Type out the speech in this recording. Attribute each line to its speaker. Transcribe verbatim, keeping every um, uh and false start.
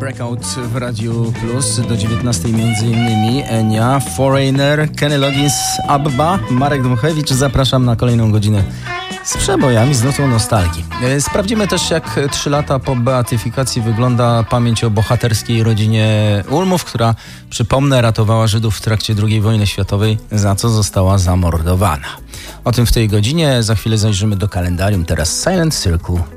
Speaker 1: Breakout w Radiu Plus do dziewiętnastej między innymi Enia, Foreigner, Kenny Loggins, Abba, Marek Dmuchewicz. Zapraszam na kolejną godzinę z przebojami, z nutą nostalgii. Sprawdzimy też, jak trzy lata po beatyfikacji wygląda pamięć o bohaterskiej rodzinie Ulmów, która, przypomnę, ratowała Żydów w trakcie drugiej wojny światowej, za co została zamordowana. O tym w tej godzinie. Za chwilę zajrzymy do kalendarium. Teraz Silent Circle.